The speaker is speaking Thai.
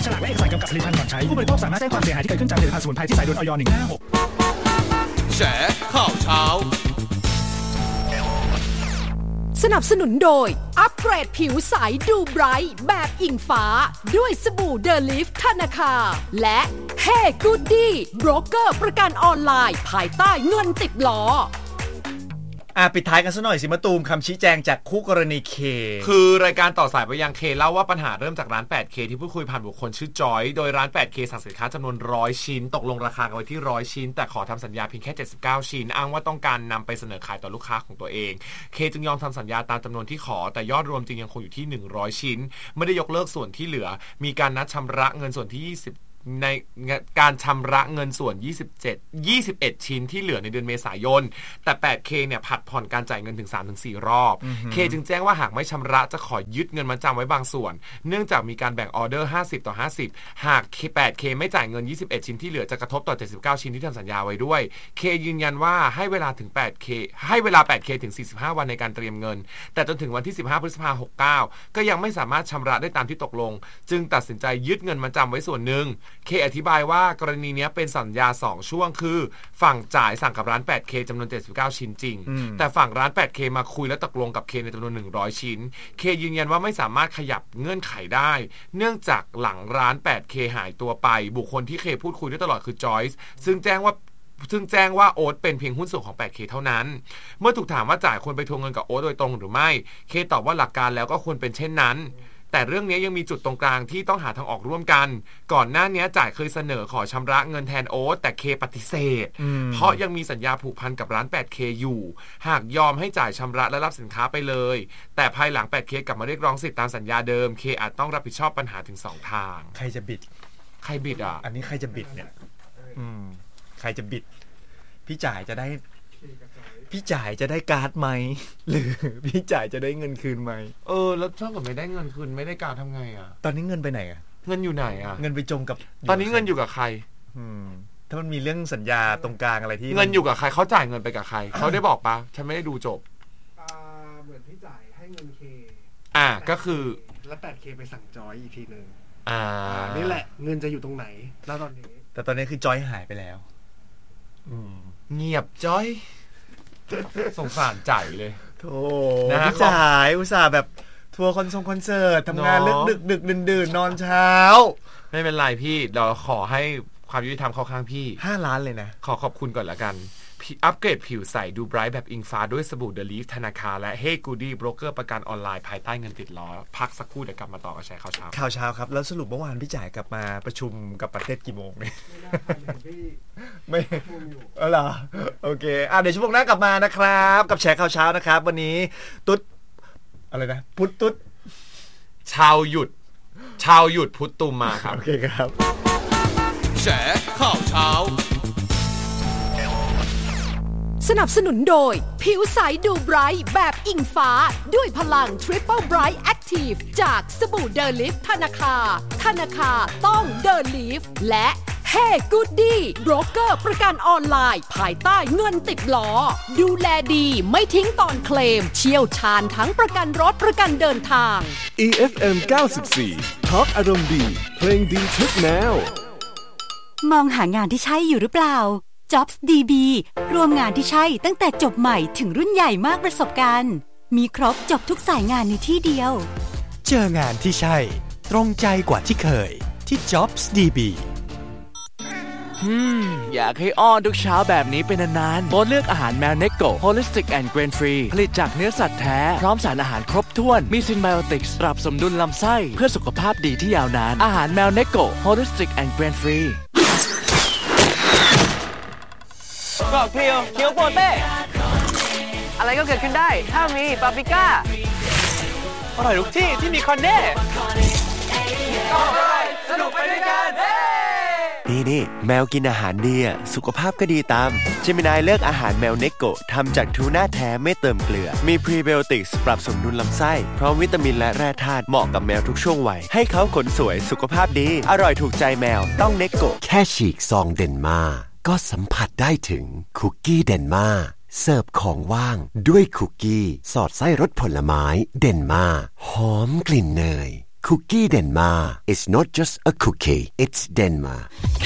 ฉลากและเอกสารกำกับผลิตภัณฑ์ก่อนใช้ผู้บริโภคสามารถแจ้งความเสียหายที่เกิดขึ้นจากผลิตภัณฑ์สมุนไพรที่สายด่วนอย 156 แฉข่าวเช้าสนับสนุนโดยอัปเกรดผิวใสดูไบรท์แบบอิงฟ้าด้วยสบู่เดลิฟธนาคารและเฮ้กูดดี้โบรกเกอร์ประกันออนไลน์ภายใต้เงินติดล้อปิดท้ายกันซะหน่อยสิมะตูมคำชี้แจงจากคู่กรณีเคคือรายการต่อสายไปยังเคเล่าว่าปัญหาเริ่มจากร้าน 8K ที่พูดคุยผ่านบุคคลชื่อจอยโดยร้าน 8K สั่งสินค้าจำนวน100ชิ้นตกลงราคากันไว้ที่100ชิ้นแต่ขอทำสัญญาเพียงแค่79ชิ้นอ้างว่าต้องการนำไปเสนอขายต่อลูกค้าของตัวเองเคจึงยอมทำสัญญาตามจำนวนที่ขอแต่ยอดรวมจริงยังคงอยู่ที่100ชิ้นไม่ได้ยกเลิกส่วนที่เหลือมีการนัดชำระเงินส่วนที่ในการชำระเงินส่วน21ชิ้นที่เหลือในเดือนเมษายนแต่ 8K เนี่ยผัดผ่อนการจ่ายเงินถึง 3-4 รอบเคจึงแจ้งว่าหากไม่ชำระจะขอยึดเงินมัดจำไว้บางส่วนเนื่องจากมีการแบ่งออเดอร์50/50หาก 8K ไม่จ่ายเงิน21ชิ้นที่เหลือจะกระทบต่อ79ชิ้นที่ทำสัญญาไว้ด้วยเคยืนยันว่าให้เวลา 8K ถึง45วันในการเตรียมเงินแต่จนถึงวันที่15พฤษภาคม69ก็ยังไม่สามารถชำระได้ตามที่ตกลงจึงตัดสินใจยึดเงินมัดจำไว้ส่วนหนึ่งเคอธิบายว่ากรณีนี้เป็นสัญญา2ช่วงคือฝั่งจ่ายสั่งกับร้าน 8K จำนวน79ชิ้นจริงแต่ฝั่งร้าน 8K มาคุยและตกลงกับเคในจำนวน100ชิ้นเคยืนยันว่าไม่สามารถขยับเงื่อนไขได้เนื่องจากหลังร้าน 8K หายตัวไปบุคคลที่เคพูดคุยด้วยตลอดคือจอยส์ซึ่งแจ้งว่าโอ๊ตเป็นเพียงหุ้นส่วนของ 8K เท่านั้นเมื่อถูกถามว่าจ่ายควรไปทวงเงินกับโอ๊ตโดยตรงหรือไม่เคตอบว่าหลักการแล้วก็ควรเป็นเช่นนั้นแต่เรื่องนี้ยังมีจุดตรงกลางที่ต้องหาทางออกร่วมกันก่อนหน้านี้จ่ายเคยเสนอขอชำระเงินแทนโอ๊ตแต่เคปฏิเสธเพราะยังมีสัญญาผูกพันกับร้าน 8K อยู่หากยอมให้จ่ายชำระและรับสินค้าไปเลยแต่ภายหลัง 8K กลับมาเรียกร้องสิทธิตามสัญญาเดิมเคอาจต้องรับผิดชอบปัญหาถึง2ทางใครจะบิดใครบิดอ่ะอันนี้ใครจะบิดเนี่ยใครจะบิดพี่จ่ายจะได้การ์ดไหมหรือพี่จ่ายจะได้เงินคืนไหมแล้วถ้าเกิดไม่ได้เงินคืนไม่ได้การ์ดทำไงอ่ะตอนนี้เงินไปไหนอ่ะเงินอยู่ไหนอ่ะเงินไปจมกับตอนนี้เงินอยู่กับใครถ้ามันมีเรื่องสัญญาตรงกลางอะไรที่เงินอยู่กับใครเขาจ่ายเงินไปกับใครเขาได้บอกปะฉันไม่ได้ดูจบเหมือนพี่จ่ายให้เงินเคก็คือแล้ว 8K ไปสั่งจอยอีกทีนึงนี่แหละเงินจะอยู่ตรงไหนแล้วตอนนี้แต่ตอนนี้คือจอยหายไปแล้วเงียบจอยสงสารใจเลยโธ่นะจ่ายอุตส่าห์แบบทัวร์คอนเสิร์ตทำงานดึกดื่นนอนเช้าไม่เป็นไรพี่เราขอให้ความยุติธรรมเข้าข้างพี่ 5 ล้านเลยนะขอบคุณก่อนละกันอัปเกรดผิวใสดูไบรท์แบบอิงฟ้าด้วยสบู่เดลิฟธนาคารและเฮ้กูดี้โบรกเกอร์ประกันออนไลน์ภายใต้เงินติดล้อพักสักครู่เดี๋ยวกลับมาต่อกับแชร์ข่าวเช้าครับแล้วสรุปเมื่อวานพี่จ่ายกลับมาประชุมกับประเทศกี่โมงเนี่ยไม่เหรอโอเคเดี๋ยวชั่วโมงหน้ากลับมานะครับกับแชร์ข่าวเช้านะครับวันนี้ตุ๊ดอะไรนะพุทธตุ๊ดชาวหยุดพุทธตุมมาครับโอเคครับแชร์ข่าวเช้าสนับสนุนโดยผิวใสดูไบรท์แบบอิงฟ้าด้วยพลัง Triple Bright Active จากสบู่เดลิฟธนาคารต้องเดลิฟและเฮ้กูดดี้โบรกเกอร์ประกันออนไลน์ภายใต้เงินติดล้อดูแลดีไม่ทิ้งตอนเคลมเชี่ยวชาญทั้งประกันรถประกันเดินทาง EFM 94 Talk อารมณ์ดีเพลงดีทุกแนวมองหางานที่ใช่อยู่หรือเปล่าJobs DB รวมงานที่ใช่ตั้งแต่จบใหม่ถึงรุ่นใหญ่มากประสบการณ์มีครบจบทุกสายงานในที่เดียวเจองานที่ใช่ตรงใจกว่าที่เคยที่ Jobs DB อยากให้อ้อนทุกเช้าแบบนี้เป็นนานๆโปรดเลือกอาหารแมวเนโก Holistic and Grain Free ผลิตจากเนื้อสัตว์แท้พร้อมสารอาหารครบถ้วนมีซินไบโอติกส์ปรับสมดุลลำไส้เพื่อสุขภาพดีที่ยาวนานอาหารแมวเนโก Holistic and Grain Free กรอบเคี้ยวโปเต้อะไรก็เกิดขึ้นได้ถ้ามีปาปริก้าอร่อยทุกที่ที่มีคอนเน่อร่อยสนุกไปด้วยกันนี่แมวกินอาหารดีสุขภาพก็ดีตามเจมินายเลือกอาหารแมวเนโกะทำจากทูน่าแท้ไม่เติมเกลือมีพรีไบโอติกส์ปรับสมดุลลำไส้พร้อมวิตามินและแร่ธาตุเหมาะกับแมวทุกช่วงวัยให้เขาขนสวยสุขภาพดีอร่อยถูกใจแมวต้องเนโกะแค่ฉีกซองเดนมาก็สัมผัสได้ถึงคุกกี้เดนมาเสิร์ฟของว่างด้วยคุกกี้สอดไส้รสผลไม้เดนมาหอมกลิ่นเนยคุกกี้เดนมา It's not just a cookie it's Denma